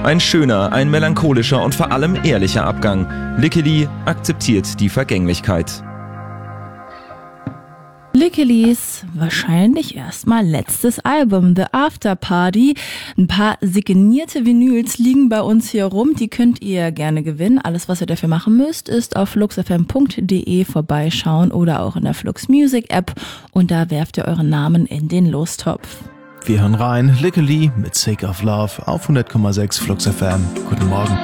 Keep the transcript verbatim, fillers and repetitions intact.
Ein schöner, ein melancholischer und vor allem ehrlicher Abgang. Lickeli akzeptiert die Vergänglichkeit. Lickelis wahrscheinlich erstmal letztes Album, The After Party. Ein paar signierte Vinyls liegen bei uns hier rum, die könnt ihr gerne gewinnen. Alles, was ihr dafür machen müsst, ist auf fluxfm punkt de vorbeischauen oder auch in der Flux Music App und da werft ihr euren Namen in den Lostopf. Wir hören rein, Lickeli mit Sick of Love auf hundert Komma sechs Flux F M. Guten Morgen.